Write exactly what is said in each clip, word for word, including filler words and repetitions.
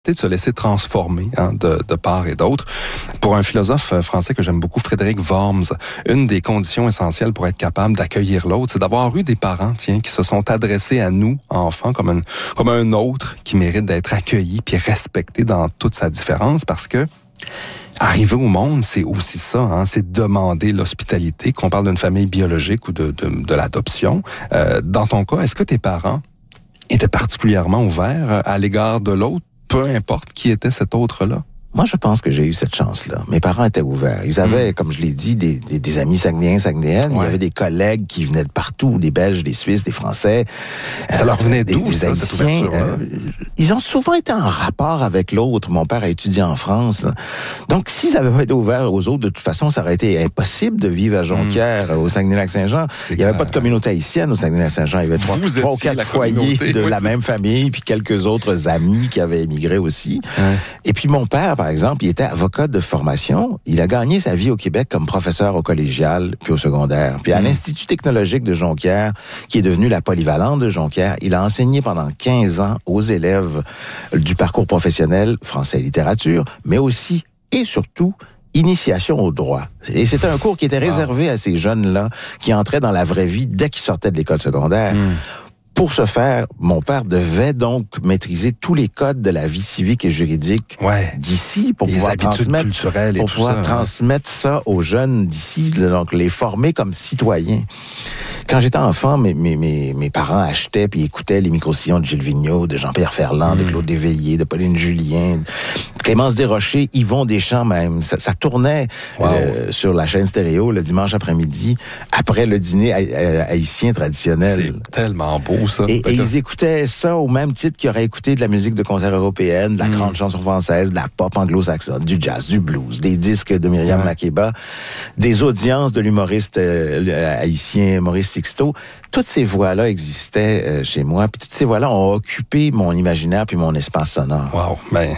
de se laisser transformer hein, de, de part et d'autre. Pour un philosophe français que j'aime beaucoup, Frédéric Worms, une des conditions essentielles pour être capable d'accueillir l'autre, c'est d'avoir eu des parents, tiens, qui se sont adressés à nous, enfants, comme un, comme un autre qui mérite d'être accueilli puis respecté dans toute sa différence, parce que arriver au monde, c'est aussi ça, hein, c'est demander l'hospitalité, qu'on parle d'une famille biologique ou de, de, de l'adoption. Euh, dans ton cas, est-ce que tes parents étaient particulièrement ouverts à l'égard de l'autre, peu importe qui était cet autre-là? Moi, je pense que j'ai eu cette chance-là. Mes parents étaient ouverts. Ils avaient, mmh. comme je l'ai dit, des, des, des amis saguenayens, saguenayennes. Ouais. Il y avait des collègues qui venaient de partout, des Belges, des Suisses, des Français. Ça euh, leur venait d'où, des, ça, cette ouverture-là? Euh, ils ont souvent été en rapport avec l'autre. Mon père a étudié en France. Là. Donc, s'ils n'avaient pas été ouverts aux autres, de toute façon, ça aurait été impossible de vivre à Jonquière, mmh. au Saguenay-Lac-Saint-Jean. C'est il n'y avait pas de communauté haïtienne au Saguenay-Lac-Saint-Jean. Il y avait trois, trois ou quatre foyers de oui, la même famille, puis quelques autres amis qui avaient émigré aussi. Ouais. Et puis, mon père, par exemple, il était avocat de formation. Il a gagné sa vie au Québec comme professeur au collégial puis au secondaire. Puis à mmh. l'Institut technologique de Jonquière, qui est devenu la polyvalente de Jonquière, il a enseigné pendant quinze ans aux élèves du parcours professionnel français et littérature, mais aussi et surtout initiation au droit. Et c'était un cours qui était réservé wow. à ces jeunes-là qui entraient dans la vraie vie dès qu'ils sortaient de l'école secondaire. Mmh. Pour ce faire, mon père devait donc maîtriser tous les codes de la vie civique et juridique ouais. d'ici pour les pouvoir transmettre, culturelles et pour tout pouvoir ça, transmettre hein. ça aux jeunes d'ici, donc les former comme citoyens. Quand j'étais enfant, mes, mes, mes, mes parents achetaient puis écoutaient les micro-sillons de Gilles Vigneault, de Jean-Pierre Ferland, mmh. de Claude Léveillé, de Pauline Julien, de Clémence Desrochers, Yvon Deschamps même. Ça, ça tournait wow. euh, sur la chaîne stéréo le dimanche après-midi, après le dîner haïtien traditionnel. C'est tellement beau. Ça. Et, et ils écoutaient ça au même titre qu'ils auraient écouté de la musique de concert européenne, de la mmh. grande chanson française, de la pop anglo-saxonne, du jazz, du blues, des disques de Myriam ouais. Makeba, des audiences de l'humoriste euh, haïtien Maurice Sixto. Toutes ces voix-là existaient euh, chez moi, puis toutes ces voix-là ont occupé mon imaginaire puis mon espace sonore. Wow, ben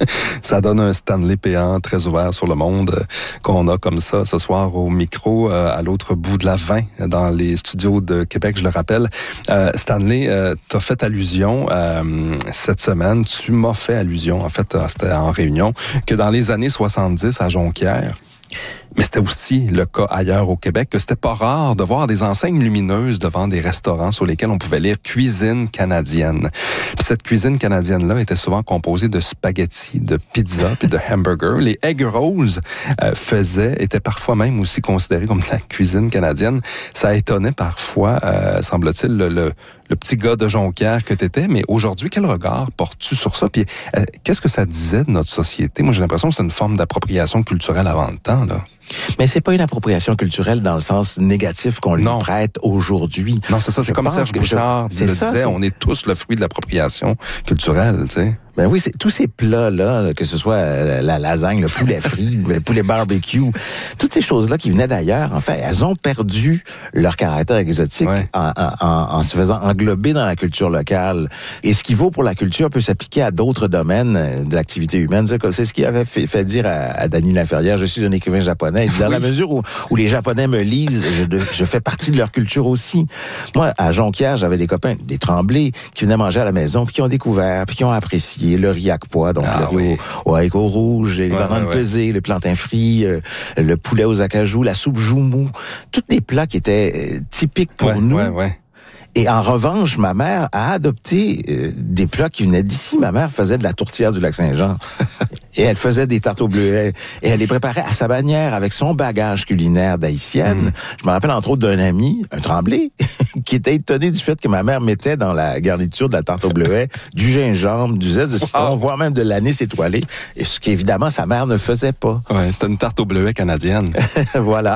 ça donne un Stanley Péan très ouvert sur le monde euh, qu'on a comme ça ce soir au micro euh, à l'autre bout de la vingt dans les studios de Québec, je le rappelle. Euh, Stanley, euh, t'as fait allusion euh, cette semaine, tu m'as fait allusion, en fait, c'était en réunion, que dans les années soixante-dix à Jonquière, mais c'était aussi le cas ailleurs au Québec, que c'était pas rare de voir des enseignes lumineuses devant des restaurants sur lesquels on pouvait lire « cuisine canadienne ». Puis cette cuisine canadienne-là était souvent composée de spaghettis, de pizza puis de hamburgers. Les egg rolls euh, faisaient, étaient parfois même aussi considérés comme de la cuisine canadienne. Ça étonnait parfois, euh, semble-t-il, le, le, le petit gars de Jonquière que t'étais. Mais aujourd'hui, quel regard portes-tu sur ça? Puis euh, qu'est-ce que ça disait de notre société? Moi, j'ai l'impression que c'est une forme d'appropriation culturelle avant le temps, là. Mais c'est pas une appropriation culturelle dans le sens négatif qu'on lui non. prête aujourd'hui. Non, c'est ça. C'est je comme Serge Bouchard je... le ça, disait. C'est... On est tous le fruit de l'appropriation culturelle, tu sais. Ben oui, c'est tous ces plats-là, que ce soit la lasagne, le poulet frit, le poulet barbecue, toutes ces choses-là qui venaient d'ailleurs, en fait, elles ont perdu leur caractère exotique ouais. en, en, en se faisant englober dans la culture locale. Et ce qui vaut pour la culture peut s'appliquer à d'autres domaines de l'activité humaine. C'est ce qui avait fait, fait dire à, à Dany Laferrière, je suis un écrivain japonais. Dans oui. la mesure où, où les Japonais me lisent, je, je fais partie de leur culture aussi. Moi, à Jonquière, j'avais des copains, des Tremblay, qui venaient manger à la maison, puis qui ont découvert, puis qui ont apprécié le riz à pois, donc ah, le riz oui. au, au haricot rouge, les ouais, bananes ouais, pesées, ouais. le plantain frit, euh, le poulet aux acajou, la soupe joumou, tous des plats qui étaient euh, typiques pour ouais, nous. Ouais, ouais. Et en revanche, ma mère a adopté euh, des plats qui venaient d'ici. Ma mère faisait de la tourtière du Lac-Saint-Jean. Et elle faisait des tartes au bleuet. Et elle les préparait à sa manière, avec son bagage culinaire d'haïtienne. Mmh. Je me rappelle entre autres d'un ami, un Tremblay, qui était étonné du fait que ma mère mettait dans la garniture de la tarte au bleuet du gingembre, du zeste de citron, wow. voire même de l'anis étoilé. Et ce qu'évidemment, sa mère ne faisait pas. Ouais, c'était une tarte au bleuet canadienne. Voilà.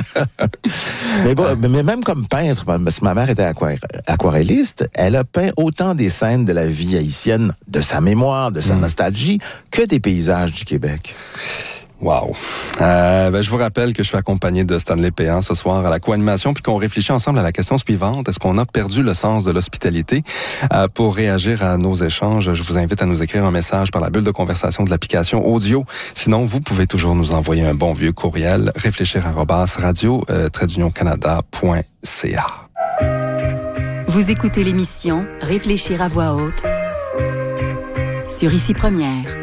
mais, bon, mais même comme peintre, parce que ma mère était aquarelle, aquarelliste, elle a peint autant des scènes de la vie haïtienne, de sa mémoire, de sa mmh. nostalgie, que des paysages du Québec. Wow. Euh, ben, je vous rappelle que je suis accompagné de Stanley Péan ce soir à la co-animation, puis qu'on réfléchit ensemble à la question suivante. Est-ce qu'on a perdu le sens de l'hospitalité? Euh, pour réagir à nos échanges, je vous invite à nous écrire un message par la bulle de conversation de l'application audio. Sinon, vous pouvez toujours nous envoyer un bon vieux courriel, réfléchir arobase radio tiret union canada point c a. Vous écoutez l'émission Réfléchir à voix haute sur Ici Première.